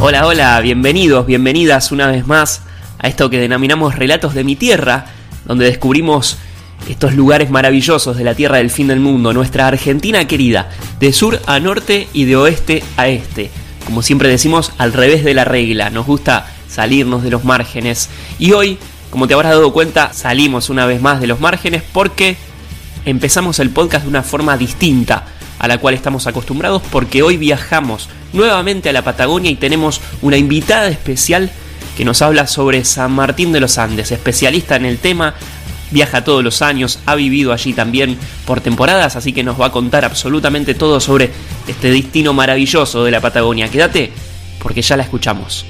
Hola, hola, bienvenidos, bienvenidas una vez más a esto que denominamos Relatos de mi Tierra, donde descubrimos estos lugares maravillosos de la tierra del fin del mundo, nuestra Argentina querida, de sur a norte y de oeste a este. Como siempre decimos, al revés de la regla, nos gusta salirnos de los márgenes. Y hoy, como te habrás dado cuenta, salimos una vez más de los márgenes porque empezamos el podcast de una forma distinta a la cual estamos acostumbrados, porque hoy viajamos nuevamente a la Patagonia y tenemos una invitada especial que nos habla sobre San Martín de los Andes, especialista en el tema, viaja todos los años, ha vivido allí también por temporadas, así que nos va a contar absolutamente todo sobre este destino maravilloso de la Patagonia. Quédate, porque ya la escuchamos.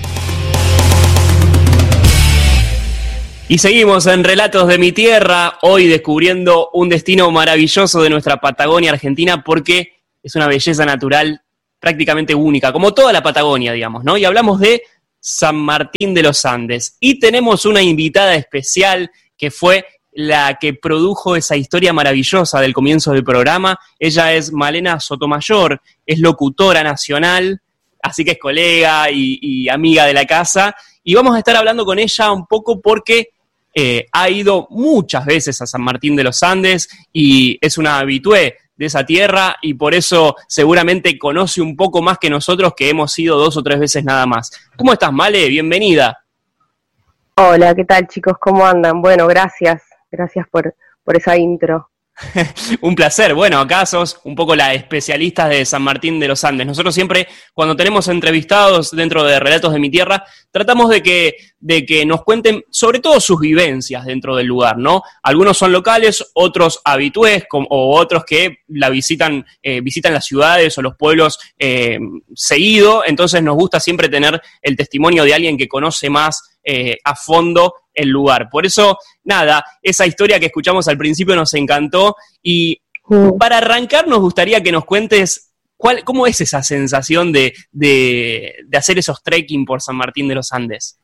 Y seguimos en Relatos de mi Tierra, hoy descubriendo un destino maravilloso de nuestra Patagonia Argentina, porque es una belleza natural prácticamente única, como toda la Patagonia, digamos, ¿no? Y hablamos de San Martín de los Andes. Y tenemos una invitada especial que fue la que produjo esa historia maravillosa del comienzo del programa. Ella es Malena Sotomayor, es locutora nacional, así que es colega y amiga de la casa. Y vamos a estar hablando con ella un poco porque ha ido muchas veces a San Martín de los Andes y es una habitué de esa tierra y por eso seguramente conoce un poco más que nosotros, que hemos ido 2 o 3 veces nada más. ¿Cómo estás, Male? Bienvenida. Hola, ¿qué tal, chicos? ¿Cómo andan? Bueno, gracias por esa intro. Un placer. Bueno, acá sos un poco la especialista de San Martín de los Andes. Nosotros siempre, cuando tenemos entrevistados dentro de Relatos de mi Tierra, tratamos de que nos cuenten sobre todo sus vivencias dentro del lugar, ¿no? Algunos son locales, otros habitués, o otros que la visitan las ciudades o los pueblos seguido. Entonces nos gusta siempre tener el testimonio de alguien que conoce más a fondo el lugar. Por eso, nada, esa historia que escuchamos al principio nos encantó y para arrancar nos gustaría que nos cuentes cómo es esa sensación de hacer esos trekking por San Martín de los Andes.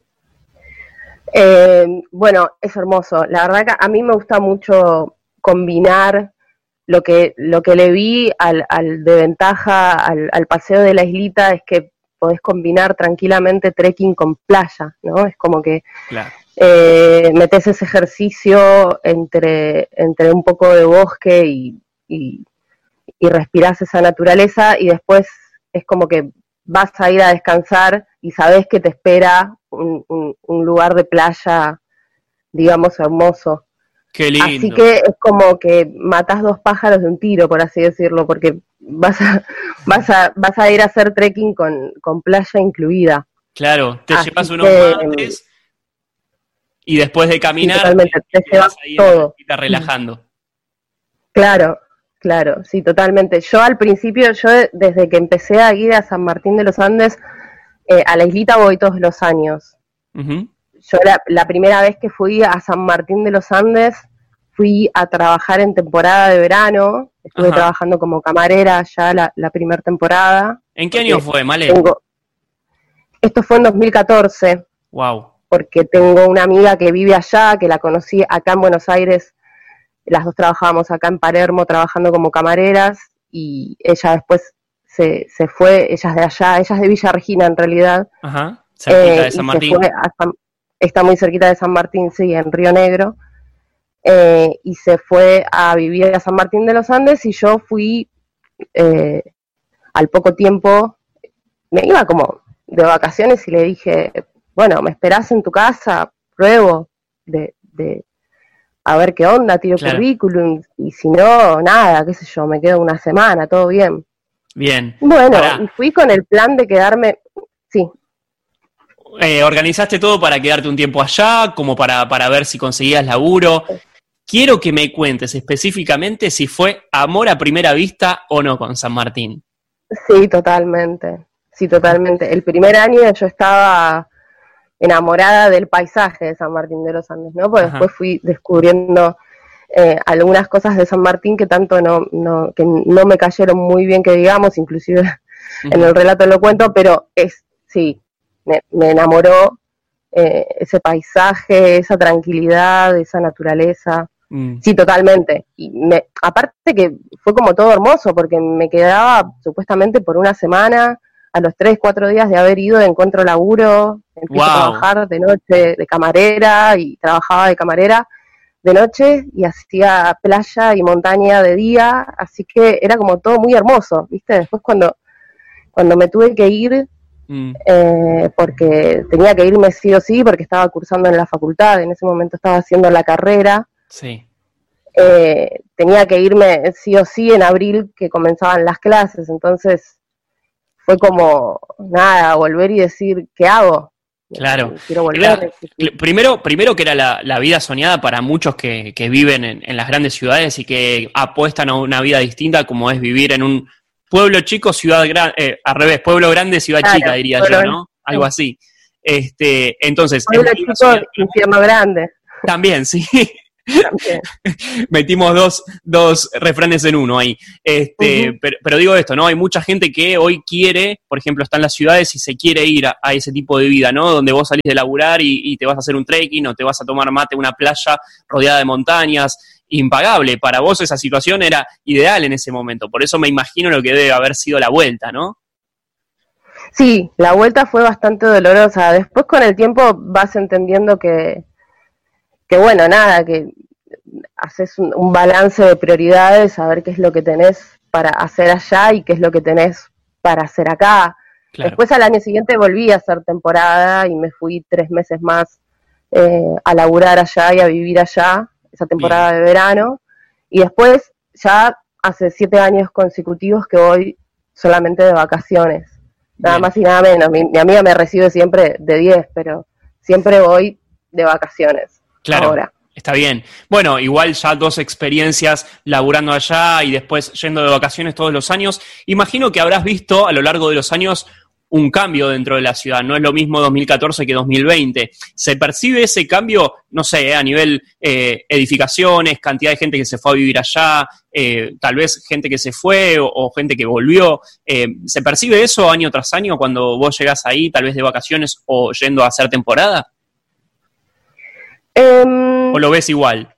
Bueno, es hermoso. La verdad que a mí me gusta mucho combinar lo que le vi de ventaja al paseo de la islita, es que podés combinar tranquilamente trekking con playa, ¿no? Es como que claro. Metés ese ejercicio entre un poco de bosque y respirás esa naturaleza y después es como que vas a ir a descansar y sabés que te espera un lugar de playa, digamos, hermoso. Qué lindo. Así que es como que matás 2 pájaros de un tiro, por así decirlo, porque vas a ir a hacer trekking con playa incluida. Claro, te así llevas unos mates y después de caminar, sí, totalmente, te llevas todo. Y estás relajando. Claro, sí, totalmente. Yo al principio, desde que empecé a ir a San Martín de los Andes, a la islita voy todos los años. Uh-huh. Yo la primera vez que fui a San Martín de los Andes, fui a trabajar en temporada de verano, estuve Ajá. trabajando como camarera ya la primera temporada. ¿En qué año fue, Male? Esto fue en 2014. Wow. Porque tengo una amiga que vive allá, que la conocí acá en Buenos Aires, las dos trabajábamos acá en Palermo trabajando como camareras, y ella después se fue, ella es de allá, ella es de Villa Regina en realidad. Ajá, cerquita de San Martín. Está muy cerquita de San Martín, sí, en Río Negro, y se fue a vivir a San Martín de los Andes, y yo fui al poco tiempo, me iba como de vacaciones y le dije, bueno, ¿me esperás en tu casa? Pruebo de a ver qué onda, tiro claro. Currículum, y si no, nada, qué sé yo, me quedo una semana, todo bien. Bien. Bueno, y fui con el plan de quedarme, sí. Organizaste todo para quedarte un tiempo allá, como para ver si conseguías laburo. Quiero que me cuentes específicamente si fue amor a primera vista o no con San Martín. Sí, totalmente. El primer año yo estaba enamorada del paisaje de San Martín de los Andes, ¿no? Porque después fui descubriendo algunas cosas de San Martín que tanto no me cayeron muy bien, que digamos, inclusive en el relato lo cuento, pero sí, me enamoró ese paisaje, esa tranquilidad, esa naturaleza. Sí, totalmente. Y aparte que fue como todo hermoso, porque me quedaba supuestamente por una semana a los 3, 4 días de haber ido encuentro laburo, empiezo a trabajar de noche de camarera y trabajaba de camarera de noche y hacía playa y montaña de día, así que era como todo muy hermoso, ¿viste? Después cuando me tuve que ir, porque tenía que irme sí o sí, porque estaba cursando en la facultad, en ese momento estaba haciendo la carrera, sí. Tenía que irme sí o sí en abril que comenzaban las clases, entonces fue como, nada, volver y decir, ¿qué hago? Claro. Quiero volver. Primero que era la vida soñada para muchos que viven en las grandes ciudades y que apuestan a una vida distinta, como es vivir en un pueblo chico, ciudad grande, al revés, pueblo grande, ciudad chica, diría yo, ¿no? Algo así. Entonces, pueblo chico, infierno grande. También, sí. Metimos dos refranes en uno ahí. Pero digo esto, ¿no? Hay mucha gente que hoy quiere, por ejemplo, está en las ciudades y se quiere ir a ese tipo de vida, ¿no? Donde vos salís de laburar y te vas a hacer un trekking o te vas a tomar mate en una playa rodeada de montañas. Impagable. Para vos esa situación era ideal en ese momento. Por eso me imagino lo que debe haber sido la vuelta, ¿no? Sí, la vuelta fue bastante dolorosa. Después con el tiempo vas entendiendo que bueno, nada, que haces un balance de prioridades, saber qué es lo que tenés para hacer allá y qué es lo que tenés para hacer acá. Claro. Después al año siguiente volví a hacer temporada y me fui 3 meses más a laburar allá y a vivir allá, esa temporada de verano. Y después ya hace 7 años consecutivos que voy solamente de vacaciones. Nada más y nada menos. Mi amiga me recibe siempre de 10, pero siempre voy de vacaciones. Claro, ahora. Está bien. Bueno, igual ya 2 experiencias laburando allá y después yendo de vacaciones todos los años. Imagino que habrás visto a lo largo de los años un cambio dentro de la ciudad. No es lo mismo 2014 que 2020. ¿Se percibe ese cambio, no sé, a nivel edificaciones, cantidad de gente que se fue a vivir allá, tal vez gente que se fue o gente que volvió? ¿Se percibe eso año tras año cuando vos llegás ahí, tal vez de vacaciones o yendo a hacer temporada? ¿O lo ves igual?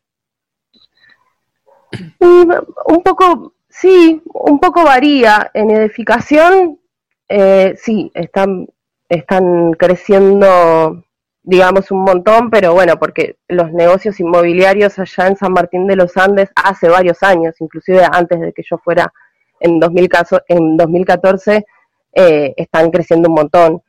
Un poco, sí, un poco varía. En edificación, sí, están creciendo, digamos, un montón, pero bueno, porque los negocios inmobiliarios allá en San Martín de los Andes hace varios años, inclusive antes de que yo fuera en 2014, están creciendo un montón.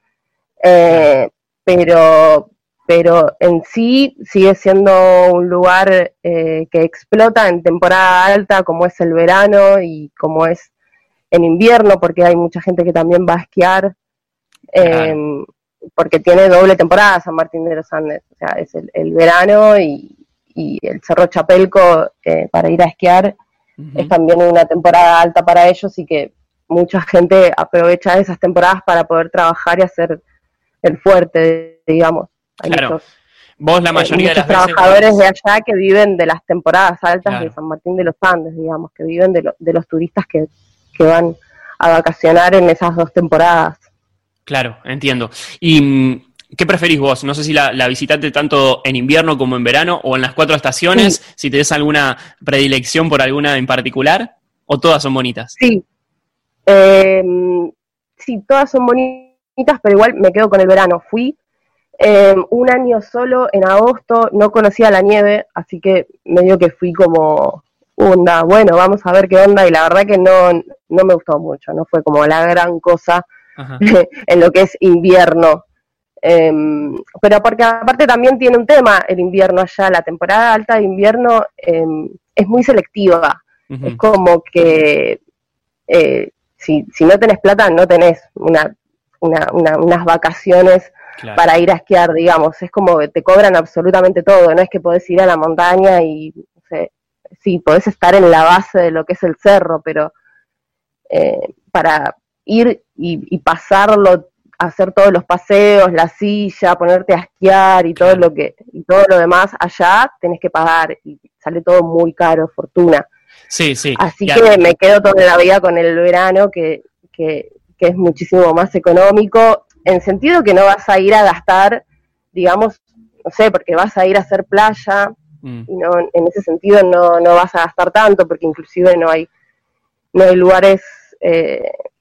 Pero en sí sigue siendo un lugar que explota en temporada alta, como es el verano y como es en invierno, porque hay mucha gente que también va a esquiar, porque tiene doble temporada San Martín de los Andes, o sea, es el verano y el Cerro Chapelco para ir a esquiar, es también una temporada alta para ellos y que mucha gente aprovecha esas temporadas para poder trabajar y hacer el fuerte, digamos. Hay muchos, vos la mayoría de las trabajadores de allá que viven de las temporadas altas de San Martín de los Andes, digamos, que viven de los turistas que van a vacacionar en esas 2 temporadas. Claro, entiendo. ¿Y qué preferís vos? No sé si la visitaste tanto en invierno como en verano o en las 4 estaciones, sí. Si tenés alguna predilección por alguna en particular, o todas son bonitas. Sí, sí, todas son bonitas, pero igual me quedo con el verano. Fui un año solo en agosto, no conocía la nieve, así que medio que fui como onda, bueno, vamos a ver qué onda, y la verdad que no me gustó mucho, no fue como la gran cosa en lo que es invierno, pero porque aparte también tiene un tema el invierno allá, la temporada alta de invierno es muy selectiva, es como que si no tenés plata no tenés unas vacaciones. Claro. Para ir a esquiar, digamos, es como que te cobran absolutamente todo, no es que podés ir a la montaña y, no sé, sí, podés estar en la base de lo que es el cerro, pero para ir y pasarlo, hacer todos los paseos, la silla, ponerte a esquiar y todo lo demás allá, tenés que pagar y sale todo muy caro, fortuna. Sí, sí. Así que me quedo toda la vida con el verano, que es muchísimo más económico, en sentido que no vas a ir a gastar, digamos, no sé, porque vas a ir a hacer playa, y no, en ese sentido no vas a gastar tanto, porque inclusive no hay lugares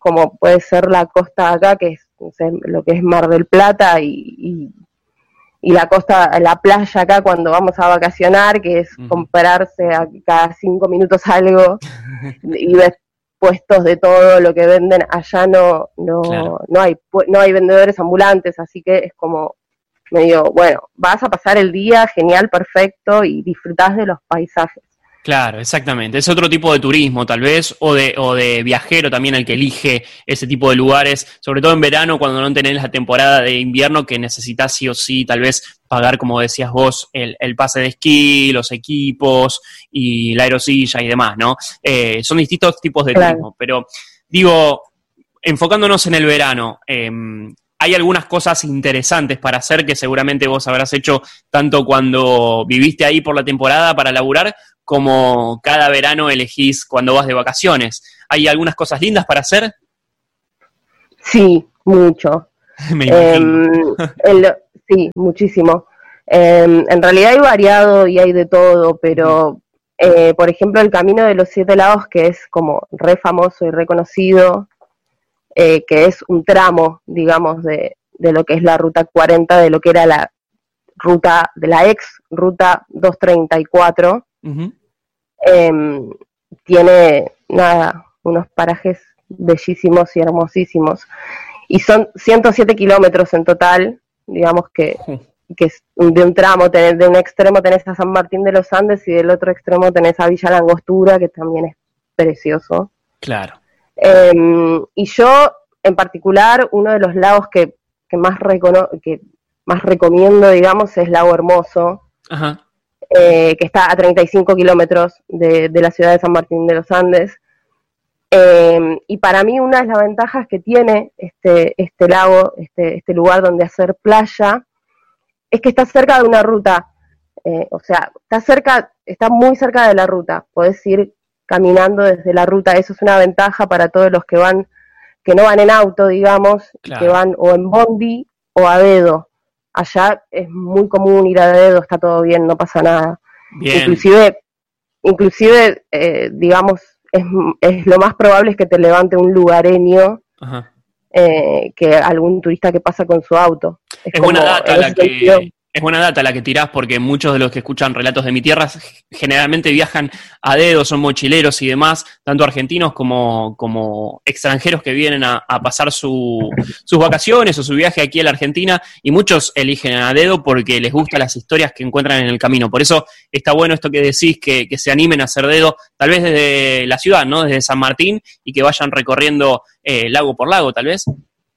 como puede ser la costa acá, que es, no sé, lo que es Mar del Plata y la costa, la playa acá cuando vamos a vacacionar, que es comprarse a cada 5 minutos algo y ves puestos de todo lo que venden. Allá claro, no hay vendedores ambulantes, así que es como medio, bueno, vas a pasar el día genial, perfecto, y disfrutás de los paisajes. Claro, exactamente. Es otro tipo de turismo, tal vez, o de viajero también el que elige ese tipo de lugares, sobre todo en verano, cuando no tenés la temporada de invierno, que necesitas sí o sí, tal vez, pagar, como decías vos, el pase de esquí, los equipos y la aerosilla y demás, ¿no? Son distintos tipos de turismo, pero digo, enfocándonos en el verano, hay algunas cosas interesantes para hacer que seguramente vos habrás hecho tanto cuando viviste ahí por la temporada para laburar, como cada verano elegís cuando vas de vacaciones. ¿Hay algunas cosas lindas para hacer? Sí, mucho. Me imagino. Sí, muchísimo. En realidad hay variado y hay de todo, pero por ejemplo el Camino de los Siete Lagos, que es como re famoso y reconocido, que es un tramo, digamos, de lo que es la Ruta 40, de lo que era la ruta, de la ex Ruta 234, tiene, unos parajes bellísimos y hermosísimos. Y son 107 kilómetros en total, digamos que es de un tramo, de un extremo tenés a San Martín de los Andes y del otro extremo tenés a Villa Langostura, que también es precioso. Claro. Y yo, en particular, uno de los lagos que más recomiendo, digamos, es Lago Hermoso, que está a 35 kilómetros de la ciudad de San Martín de los Andes. Y para mí una de las ventajas que tiene este lago, este lugar donde hacer playa, es que está cerca de una ruta, o sea, está muy cerca de la ruta, podés ir caminando desde la ruta. Eso es una ventaja para todos los que no van en auto, digamos, claro, que van o en bondi o a dedo. Allá es muy común ir a dedo, está todo bien, no pasa nada. Bien. Inclusive digamos, es lo más probable es que te levante un lugareño que algún turista que pasa con su auto. Es buena data la que tirás, porque muchos de los que escuchan Relatos de mi Tierra generalmente viajan a dedo, son mochileros y demás, tanto argentinos como extranjeros que vienen a pasar sus vacaciones o su viaje aquí a la Argentina, y muchos eligen a dedo porque les gustan las historias que encuentran en el camino. Por eso está bueno esto que decís, que se animen a hacer dedo, tal vez desde la ciudad, ¿no? Desde San Martín, y que vayan recorriendo lago por lago, tal vez.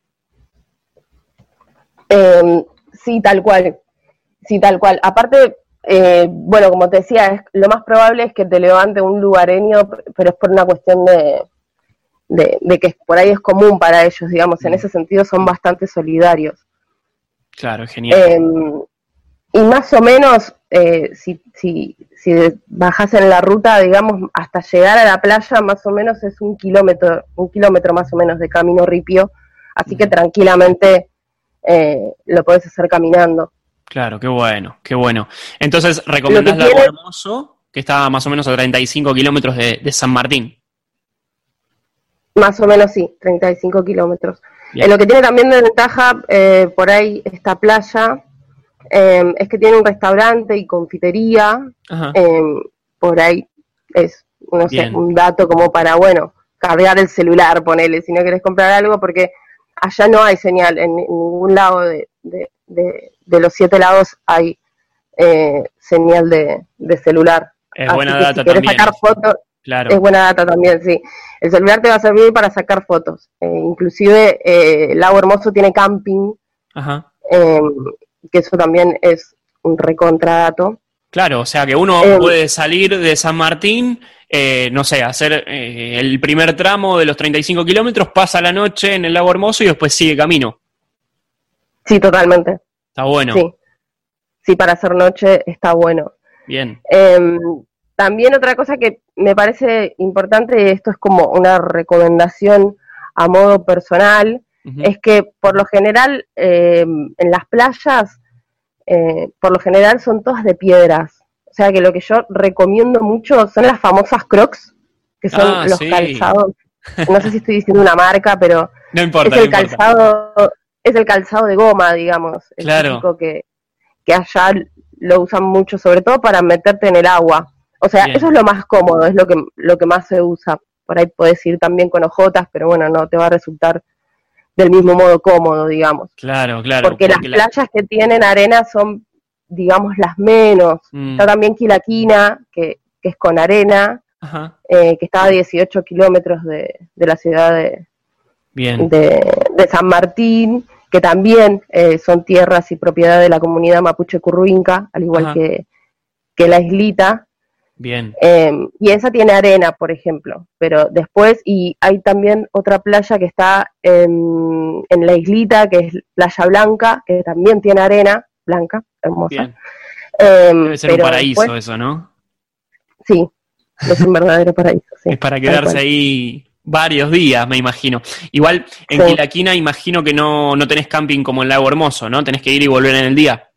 Sí, tal cual. Sí, tal cual. Aparte, bueno, como te decía, lo más probable es que te levante un lugareño, pero es por una cuestión de que por ahí es común para ellos, digamos. En ese sentido son bastante solidarios. Claro, genial. Y más o menos, si bajás en la ruta, digamos, hasta llegar a la playa, más o menos es un kilómetro más o menos de camino ripio, así que tranquilamente lo podés hacer caminando. Claro, qué bueno, qué bueno. Entonces, ¿recomendás Lago Hermoso, que está más o menos a 35 kilómetros de San Martín? Más o menos sí, 35 kilómetros. Lo que tiene también de ventaja por ahí esta playa es que tiene un restaurante y confitería. Por ahí es, no sé, un dato como para, bueno, cargar el celular, ponele, si no querés comprar algo, porque allá no hay señal en ningún lado de los 7 lagos hay señal de celular. Es buena data también. Si querés sacar fotos, claro, es buena data también, sí. El celular te va a servir para sacar fotos. Inclusive Lago Hermoso tiene camping, que eso también es un recontradato. Claro, o sea que uno puede salir de San Martín, no sé, hacer el primer tramo de los 35 kilómetros, pasa la noche en el Lago Hermoso y después sigue camino. Sí, totalmente. Está bueno. Sí, para hacer noche está bueno. Bien. También otra cosa que me parece importante, y esto es como una recomendación a modo personal, es que por lo general en las playas, por lo general son todas de piedras. O sea que lo que yo recomiendo mucho son las famosas Crocs, que son los calzados. no sé si estoy diciendo una marca, pero no importa, es el calzado, es el calzado de goma, digamos, el típico que allá lo usan mucho, sobre todo para meterte en el agua. O sea, eso es lo más cómodo, es lo que más se usa. Por ahí podés ir también con ojotas, pero bueno, no te va a resultar del mismo modo cómodo, digamos. Claro. Porque las playas que tienen arena son, digamos, las menos. Está también Quilaquina, que es con arena, que está a 18 kilómetros de la ciudad de San Martín, que también son tierras y propiedad de la comunidad mapuche curruinca, al igual que la islita. Bien. Y esa tiene arena, por ejemplo, pero después, y hay también otra playa que está en la islita, que es Playa Blanca, que también tiene arena blanca, hermosa. Bien. Debe ser un paraíso después, eso, ¿no? Sí, es un verdadero paraíso. Sí, es para quedarse ahí varios días, me imagino. Igual, en Quilaquina imagino que no tenés camping como en Lago Hermoso, ¿no? Tenés que ir y volver en el día.